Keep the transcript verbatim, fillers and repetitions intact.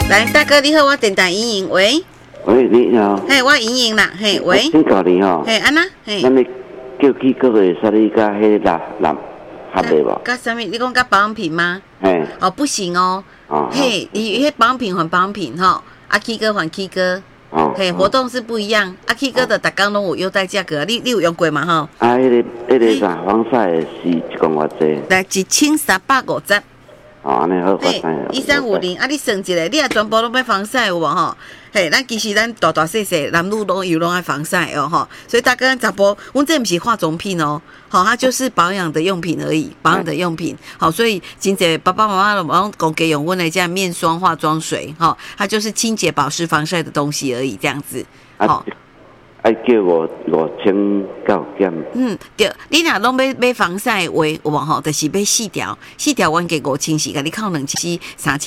来，大哥你好，我电台莹莹，喂。 喂，你好。 嘿，我莹莹啦，嘿，喂。 请教你吼。 嘿，安那？嘿。 咱们叫起个个使你甲迄蓝蓝合袂无？ 甲什么？你讲甲保养品吗？ 嘿。 哦，不行哦。哦。嘿，伊迄保养品还保养品吼，啊 K 哥还 K 哥。哦。嘿，活动是不一样，啊 K 哥的逐工拢有优待价格，你你有用过嘛？吼。 啊，迄个迄个啥防晒是一共偌济？ 来一千三百五十。 哦，安尼好发财啊！一三五零，啊，你算一下，你也全部拢要防晒有无吼？嘿，咱其实咱大大细细男女拢有拢爱防晒哦吼。所以大哥查甫，阮这不是化妆品哦，好，它就是保养的用品而已，保养的用品。好，所以真侪爸爸妈妈拢讲给用阮的这样面霜、化妆水，哈，它就是清洁、保湿、防晒的东西而已，这样子。好。 爱叫我五千九减。 嗯，对，你若拢要买防晒的话，有无吼？就是买四条，四条阮给五千四，甲你扣两千三千。